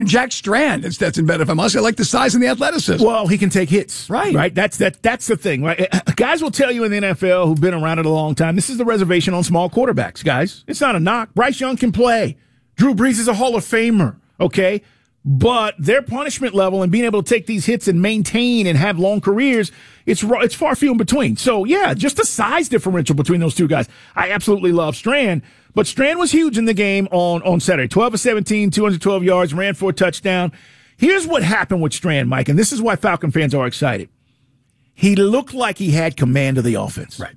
Jack Strand and Stetson Bennett, if I must. I like the size and the athleticism. Well, he can take hits. Right. That's the thing. Right. Guys will tell you in the NFL who've been around it a long time, this is the reservation on small quarterbacks, guys. It's not a knock. Bryce Young can play. Drew Brees is a Hall of Famer, okay? But their punishment level and being able to take these hits and maintain and have long careers, it's far few in between. So, yeah, just the size differential between those two guys. I absolutely love Strand, but Strand was huge in the game on Saturday. 12 of 17, 212 yards, ran for a touchdown. Here's what happened with Strand, Mike, and this is why Falcon fans are excited. He looked like he had command of the offense. Right.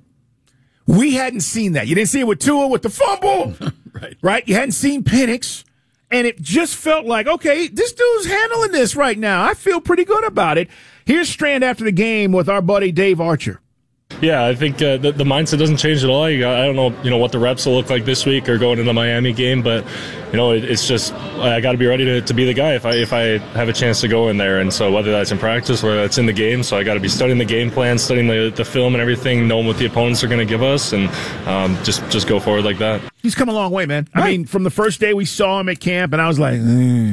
We hadn't seen that. You didn't see it with Tua with the fumble. Right? You hadn't seen Penix. And it just felt like, okay, this dude's handling this right now. I feel pretty good about it. Here's Strand after the game with our buddy Dave Archer. Yeah, I think the mindset doesn't change at all. I don't know, what the reps will look like this week or going into the Miami game, but it's just I got to be ready to be the guy if I have a chance to go in there. And so whether that's in practice, whether that's in the game, so I got to be studying the game plan, studying the film and everything, knowing what the opponents are going to give us, and just go forward like that. He's come a long way, man. Right. I mean, from the first day we saw him at camp, and I was like,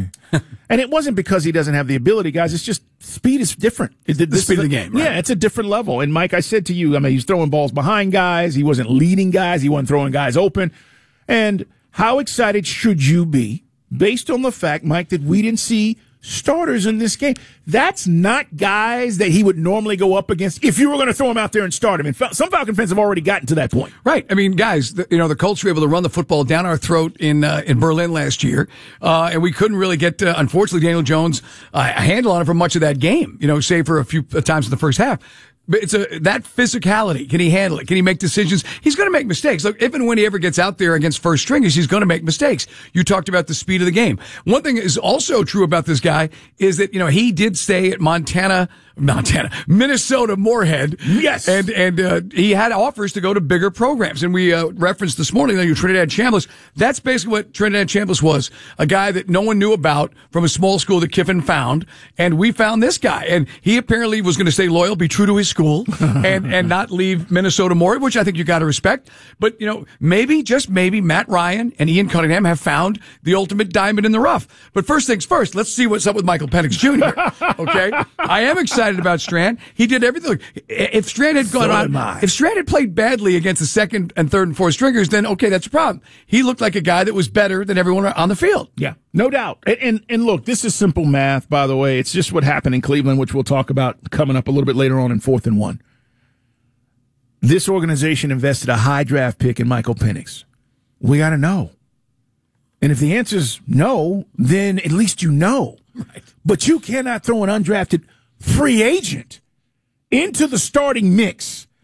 And it wasn't because he doesn't have the ability, guys. It's just speed is different. The speed of the game, right? Yeah, it's a different level. And, Mike, I said to you, I mean, he's throwing balls behind guys. He wasn't leading guys. He wasn't throwing guys open. And how excited should you be based on the fact, Mike, that we didn't see starters in this game? That's not guys that he would normally go up against if you were going to throw him out there and start him. And some Falcon fans have already gotten to that point. Right. I mean, guys, the Colts were able to run the football down our throat in Berlin last year. And we couldn't really get, unfortunately, Daniel Jones a handle on it for much of that game, save for a few times in the first half. But it's that physicality. Can he handle it? Can he make decisions? He's going to make mistakes. Look, if and when he ever gets out there against first stringers, he's going to make mistakes. You talked about the speed of the game. One thing is also true about this guy is that, he did stay at Minnesota Moorhead. Yes. And he had offers to go to bigger programs. And we referenced this morning that Trinidad Chambliss. That's basically what Trinidad Chambliss was. A guy that no one knew about from a small school that Kiffin found. And we found this guy. And he apparently was going to stay loyal, be true to his school, and not leave Minnesota Moorhead, which I think you got to respect. But, maybe, just maybe, Matt Ryan and Ian Cunningham have found the ultimate diamond in the rough. But first things first, let's see what's up with Michael Penix Jr. Okay? I am excited about Strand. He did everything. If Strand had if Strand had played badly against the second and third and fourth stringers, then okay, that's a problem. He looked like a guy that was better than everyone on the field. Yeah, no doubt. And look, this is simple math, by the way. It's just what happened in Cleveland, which we'll talk about coming up a little bit later on in 4th and 1. This organization invested a high draft pick in Michael Penix. We got to know. And if the answer is no, then at least you know. Right. But you cannot throw an undrafted free agent into the starting mix